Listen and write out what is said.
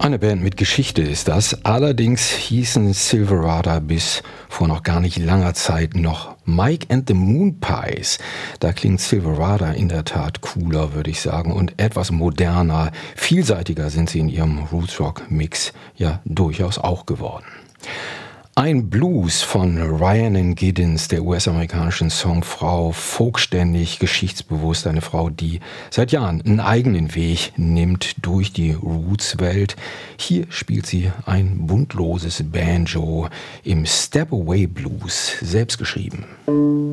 Eine Band mit Geschichte ist das. Allerdings hießen Silverado bis vor noch gar nicht langer Zeit noch Mike and the Moon Pies. Da klingt Silverado in der Tat cooler, würde ich sagen, und etwas moderner. Vielseitiger sind sie in ihrem Roots-Rock-Mix ja durchaus auch geworden. Ein Blues von Rhiannon Giddens, der US-amerikanischen Songfrau, folkständig, geschichtsbewusst, eine Frau, die seit Jahren einen eigenen Weg nimmt durch die Roots-Welt. Hier spielt sie ein buntloses Banjo im Step Away Blues, selbst geschrieben.